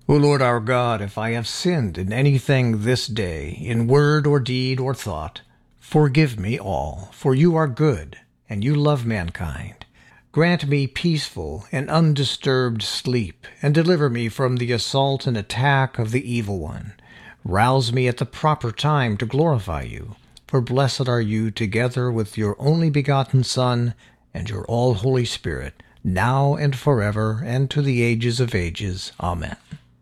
O Lord our God, if I have sinned in anything this day, in word or deed or thought, forgive me all, for you are good, and you love mankind. Grant me peaceful and undisturbed sleep, and deliver me from the assault and attack of the evil one. Rouse me at the proper time to glorify you, for blessed are you together with your only begotten Son and your all Holy Spirit, now and forever, and to the ages of ages. Amen.